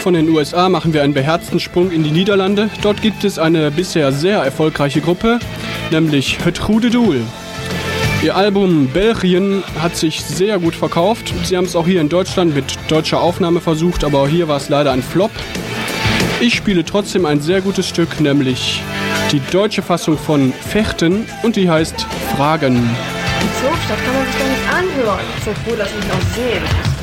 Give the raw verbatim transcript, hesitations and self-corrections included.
von den U S A machen wir einen beherzten Sprung in die Niederlande. Dort gibt es eine bisher sehr erfolgreiche Gruppe, nämlich Het Goede Doel. Ihr Album Belgien hat sich sehr gut verkauft. Sie haben es auch hier in Deutschland mit deutscher Aufnahme versucht, aber auch hier war es leider ein Flop. Ich spiele trotzdem ein sehr gutes Stück, nämlich die deutsche Fassung von Fechten und die heißt Fragen. So, das kann man sich doch nicht anhören. Ich bin froh, dass ich noch sehen.